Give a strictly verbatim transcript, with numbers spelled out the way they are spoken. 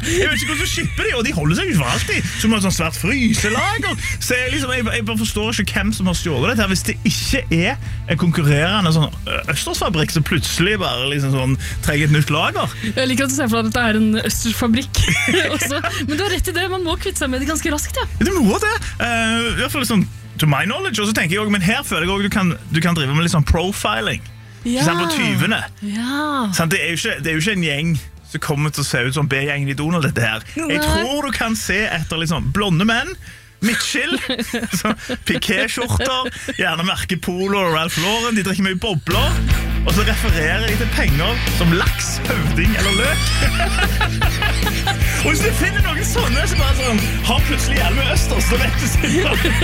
Jeg vet ikke hvordan du skipper de, og de holder seg ikke for alltid. Så må ha et sånn svært fryselager. Så jeg, liksom, jeg, jeg bare forstår ikke hvem som har stjålet dette her. Hvis det ikke er en konkurrerende sånn Østersfabrikk som plutselig bare liksom sånn trenger et nytt lager. Jeg liker at du ser for deg at dette er en Østersfabrikk også. Men du har rett i det, man må kvitte seg med det ganske raskt, ja. Du må det. Uh, I hvert fall liksom, to my knowledge. Og så tenker jeg også, men her føler jeg også du kan, du kan drive med litt sånn profiling. Ja. Sånn på tyvene. Ja. Sånn, det, er jo ikke, det er jo ikke en gjeng som kommer til å se ut som B-gjengen i Donald, dette her. Jeg tror du kan se etter liksom blonde menn, midtskill, piké-skjorter, gjerne merke Polo og Ralph Lauren, de drikker mye bobler, og så refererer de til penger som laks, høvding eller løk. Og hvis du finner noen sånne, så bare sånn, har plutselig hjelm i østers, så vet du sikkert.